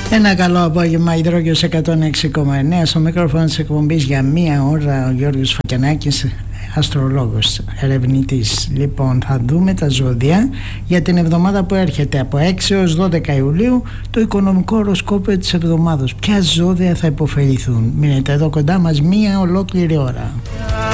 Ένα καλό απόγευμα, Υδρόγειος 106,9. Στο μικρόφωνο της εκπομπής για μία ώρα ο Γιώργος Φακιανάκης, αστρολόγος, ερευνητής. Λοιπόν, θα δούμε τα ζώδια για την εβδομάδα που έρχεται από 6 έως 12 Ιουλίου, το οικονομικό οροσκόπιο της εβδομάδας. Ποια ζώδια θα υποφεληθούν? Μείνετε εδώ κοντά μας μία ολόκληρη ώρα.